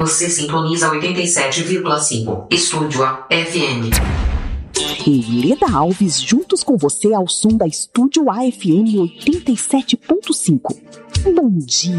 Você sintoniza 87,5. Estúdio A FM. Eu e Leda Alves juntos com você ao som da Estúdio AFM 87.5. Bom dia.